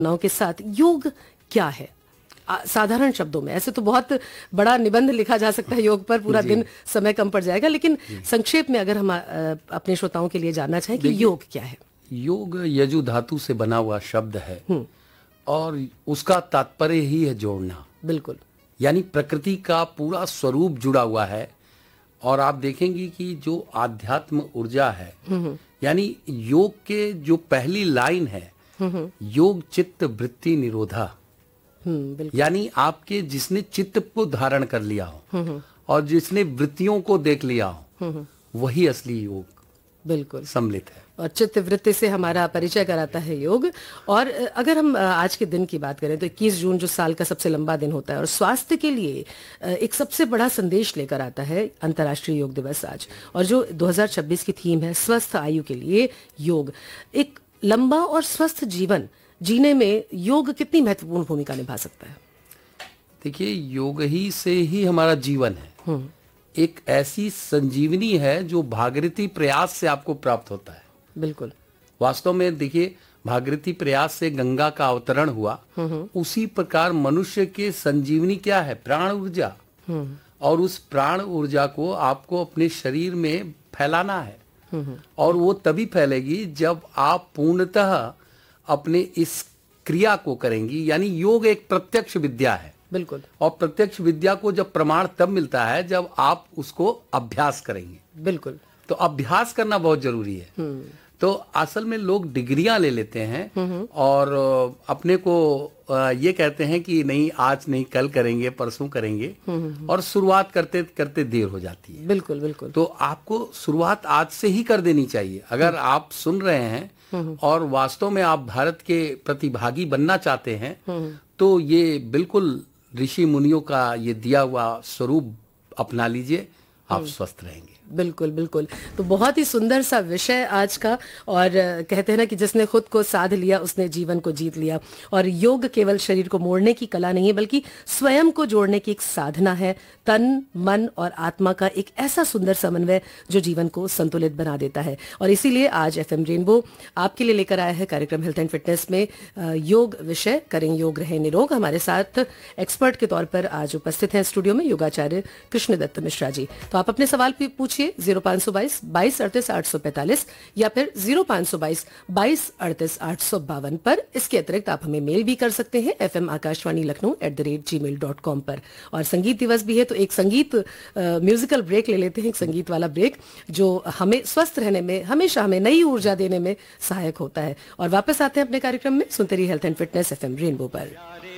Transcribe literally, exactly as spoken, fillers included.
नाव के साथ योग क्या है? आ, साधारण शब्दों में, ऐसे तो बहुत बड़ा निबंध लिखा जा सकता है योग पर, पूरा दिन समय कम पड़ जाएगा, लेकिन संक्षेप में अगर हम आ, अपने श्रोताओं के लिए जानना चाहें कि योग क्या है। योग यजु धातु से बना हुआ शब्द है और उसका तात्पर्य ही है जोड़ना। बिल्कुल, यानी प्रकृति का पूरा स्वरूप जुड़ा हुआ है। और आप देखेंगे कि जो आध्यात्म ऊर्जा है, यानी योग के जो पहली लाइन है, योग चित्त वृत्ति निरोधा, यानी आपके जिसने चित्त को धारण कर लिया हो और जिसने वृत्तियों को देख लिया हो, वही असली योग बिल्कुल सम्मिलित है। और चित्त वृत्ति से हमारा परिचय कराता है योग। और अगर हम आज के दिन की बात करें तो इक्कीस जून जो साल का सबसे लंबा दिन होता है और स्वास्थ्य के लिए एक सबसे बड़ा संदेश लेकर आता है अंतर्राष्ट्रीय योग दिवस आज, और जो दो हज़ार छब्बीस की थीम है स्वस्थ आयु के लिए योग। एक लंबा और स्वस्थ जीवन जीने में योग कितनी महत्वपूर्ण भूमिका निभा सकता है? देखिए, योग ही से ही हमारा जीवन है। एक ऐसी संजीवनी है जो भागीरथी प्रयास से आपको प्राप्त होता है। बिल्कुल, वास्तव में देखिए, भागीरथी प्रयास से गंगा का अवतरण हुआ, उसी प्रकार मनुष्य के संजीवनी क्या है? प्राण ऊर्जा। और उस प्राण ऊर्जा को आपको अपने शरीर में फैलाना है, और वो तभी फैलेगी जब आप पूर्णतः अपने इस क्रिया को करेंगी। यानी योग एक प्रत्यक्ष विद्या है। बिल्कुल, और प्रत्यक्ष विद्या को जब प्रमाण तब मिलता है जब आप उसको अभ्यास करेंगे। बिल्कुल, तो अभ्यास करना बहुत जरूरी है। तो असल में लोग डिग्रियां ले लेते हैं और अपने को ये कहते हैं कि नहीं, आज नहीं, कल करेंगे, परसों करेंगे, और शुरुआत करते करते देर हो जाती है। बिल्कुल बिल्कुल। तो आपको शुरुआत आज से ही कर देनी चाहिए। अगर आप सुन रहे हैं और वास्तव में आप भारत के प्रतिभागी बनना चाहते हैं, तो ये बिल्कुल ऋषि मुनियों का ये दिया हुआ स्वरूप अपना लीजिए, आप स्वस्थ रहेंगे। बिल्कुल बिल्कुल। तो बहुत ही सुंदर सा विषय आज का, और कहते हैं ना कि जिसने खुद को साध लिया उसने जीवन को जीत लिया। और योग केवल शरीर को मोड़ने की कला नहीं है, बल्कि स्वयं को जोड़ने की एक साधना है। तन, मन और आत्मा का एक ऐसा सुंदर समन्वय जो जीवन को संतुलित बना देता है। और इसीलिए आज एफएम रेनबो आपके लिए लेकर आया है कार्यक्रम हेल्थ एंड फिटनेस में योग विषय, करें योग रहे निरोग। हमारे साथ एक्सपर्ट के तौर पर आज उपस्थित हैं स्टूडियो में योगाचार्य कृष्णदत्त मिश्रा जी। तो आप अपने सवाल भी पूछिए जीरो पांच सौ बाईस बाईस अड़तीस आठ सौ पैंतालीस या फिर जीरो पांच सौ बाईस बाईस अड़तीस आठ सौ बावन पर। इसके अतिरिक्त आप हमें मेल भी कर सकते हैं F M Akashvani Lucknow at the rate ji mail dot com पर। और संगीत दिवस भी है तो एक संगीत म्यूजिकल ब्रेक ले लेते हैं, एक संगीत वाला ब्रेक जो हमें स्वस्थ रहने में, हमेशा हमें नई ऊर्जा देने में सहायक होता है। और वापस आते हैं अपने कार्यक्रम में, सुनते रहिए health and fitness F M rainbow पर।